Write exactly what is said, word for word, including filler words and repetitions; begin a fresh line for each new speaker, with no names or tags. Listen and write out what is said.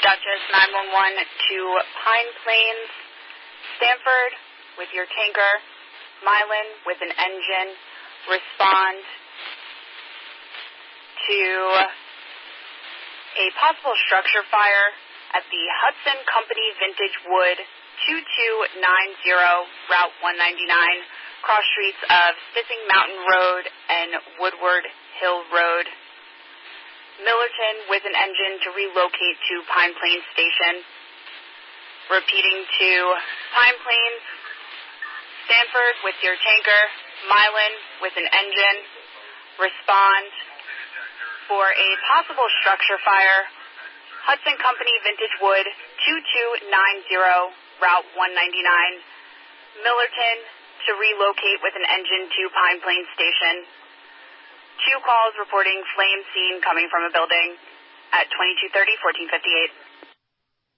Dutchess nine one one to Pine Plains, Stanford with your tanker, Milan with an engine, respond to a possible structure fire at the Hudson Company Vintage Wood two two nine zero Route one ninety-nine, cross streets of Stissing Mountain Road and Woodward Hill Road. Millerton with an engine to relocate to Pine Plains Station. Repeating to Pine Plains, Stanford with your tanker, Milan with an engine, respond for a possible structure fire, Hudson Company Vintage Wood two two nine zero Route one ninety-nine, Millerton to relocate with an engine to Pine Plains Station. Two calls reporting flame seen coming from a building at twenty-two thirty, fourteen fifty-eight.